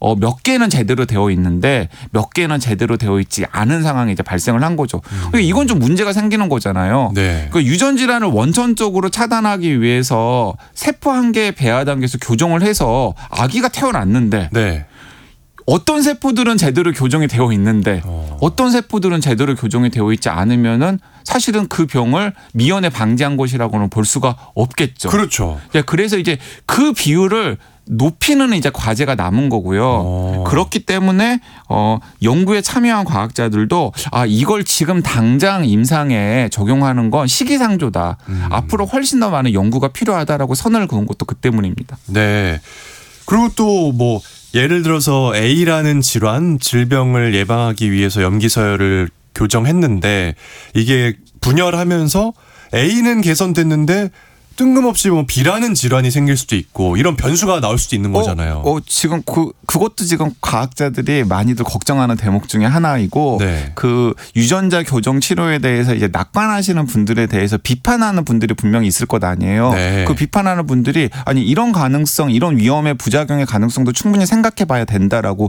몇 개는 제대로 되어 있는데 몇 개는 제대로 되어 있지 않은 상황이 이제 발생을 한 거죠. 그러니까 이건 좀 문제가 생기는 거잖아요. 네. 그 유전 질환을 원천적으로 차단하기 위해서 세포 한 개의 배아 단계에서 교정을 해서 아기가 태어났는데 네. 어떤 세포들은 제대로 교정이 되어 있는데 어떤 세포들은 제대로 교정이 되어 있지 않으면은 사실은 그 병을 미연에 방지한 것이라고는 볼 수가 없겠죠. 그렇죠. 그래서 이제 그 비율을 높이는 이제 과제가 남은 거고요. 그렇기 때문에 연구에 참여한 과학자들도 이걸 지금 당장 임상에 적용하는 건 시기상조다. 앞으로 훨씬 더 많은 연구가 필요하다라고 선을 그은 것도 그 때문입니다. 네. 그리고 또 뭐 예를 들어서 A라는 질병을 예방하기 위해서 염기서열을 교정했는데 이게 분열하면서 A는 개선됐는데 뜬금없이 뭐 B라는 질환이 생길 수도 있고 이런 변수가 나올 수도 있는 거잖아요. 지금 그것도 지금 과학자들이 많이들 걱정하는 대목 중에 하나이고 네. 그 유전자 교정 치료에 대해서 이제 낙관하시는 분들에 대해서 비판하는 분들이 분명히 있을 것 아니에요. 네. 그 비판하는 분들이 아니 이런 가능성, 이런 위험의 부작용의 가능성도 충분히 생각해 봐야 된다라고